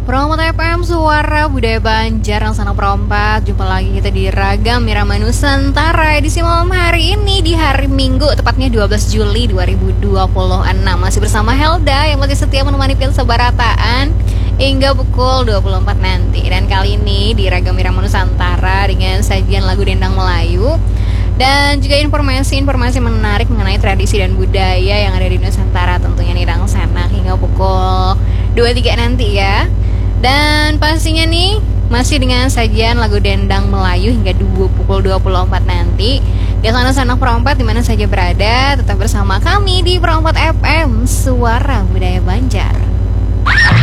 Promo TPM Suara Budaya Banjar yang sana perompak. Jumpa lagi kita di Ragam Irama Nusantara edisi malam hari ini di hari Minggu, tepatnya 12 Juli 2026. Masih bersama Helda yang masih setia menemani Pilsa Barataan hingga pukul 24 nanti. Dan kali ini di Ragam Irama Nusantara dengan sajian lagu dendang Melayu dan juga informasi-informasi menarik mengenai tradisi dan budaya yang ada di Nusantara, tentunya nih Dang Sana hingga pukul 23 nanti ya. Dan pastinya nih masih dengan sajian lagu dendang Melayu hingga pukul 24 nanti. Di sana-sana perompak dimana saja berada, tetap bersama kami di Perompak FM Suara Budaya Banjar.